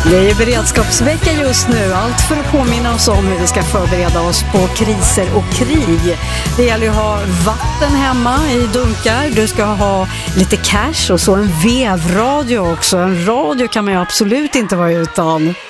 Det är ju beredskapsvecka just nu, allt för att påminna oss om hur vi ska förbereda oss på kriser och krig. Det gäller ju att ha vatten hemma i dunkar, du ska ha lite cash och så en vevradio också. En radio kan man ju absolut inte vara utan.